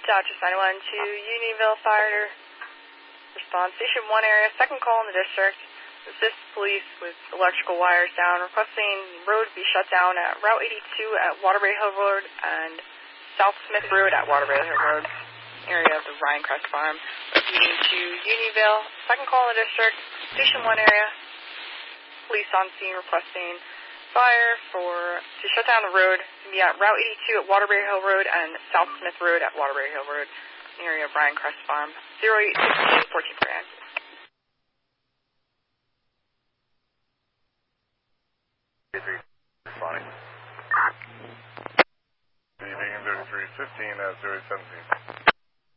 Dodgers 91 to Unionville Fire. Respond Station 1 area, second call in the district. Assist police with electrical wires down, requesting road be shut down at Route 82 at Waterbury Hill Road and South Smith Road at Waterbury Hill Road, area of the Ryan Crest Farm. Proceeding to Unionville, second call in the district, Station 1 area. Police on scene requesting fire to shut down the road to be at Route 82 at Waterbury Hill Road and South Smith Road at Waterbury Hill Road, area of Ryan Crest Farm. 0816 14 for answer. Responding. Being 3315 at 017.